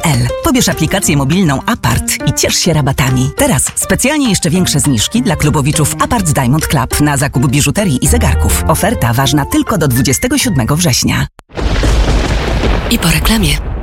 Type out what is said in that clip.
apart.pl. Pobierz aplikację mobilną Apart i ciesz się rabatami. Teraz specjalnie jeszcze większe zniżki dla klubowiczów Apart Diamond Club na zakup biżuterii i zegarków. Oferta ważna tylko do 27 września. I po reklamie.